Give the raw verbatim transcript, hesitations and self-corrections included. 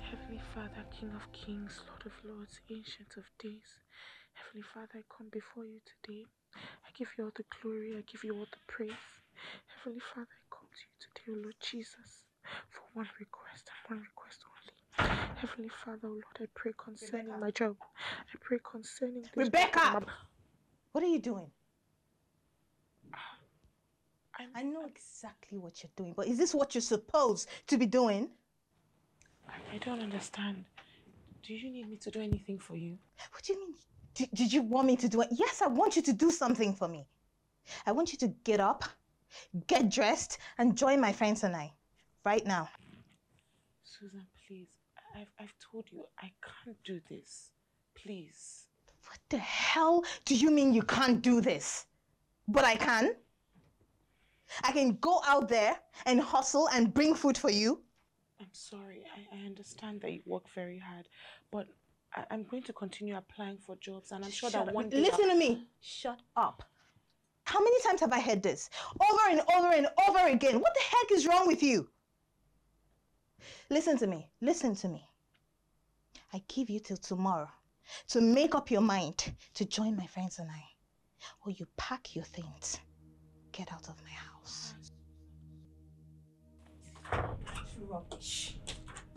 Heavenly Father, King of Kings, Lord of Lords, Ancient of Days. Heavenly Father, I come before you today. I give you all the glory, I give you all the praise. Heavenly Father, I come to you today, O Lord Jesus, for one request and one request only. Heavenly Father, O Lord, I pray concerning Rebecca. my job. I pray concerning this Rebecca! job. What are you doing? I'm, I know exactly what you're doing, but is this what you're supposed to be doing? I, I don't understand. Do you need me to do anything for you? What do you mean? D did you want me to do it? Yes, I want you to do something for me. I want you to get up, get dressed, and join my friends and I. Right now. Susan, please. I've, I've told you I can't do this. Please. What the hell do you mean you can't do this? But I can? I can go out there and hustle and bring food for you? I'm sorry. I, I understand that you work very hard, but I, I'm going to continue applying for jobs, and I'm sure Shut that up. one day... Listen I'll... to me. Shut up. How many times have I heard this? Over and over and over again. What the heck is wrong with you? Listen to me. Listen to me. I give you till tomorrow to make up your mind to join my friends and I. Or you pack your things. Get out of my house. Rubbish.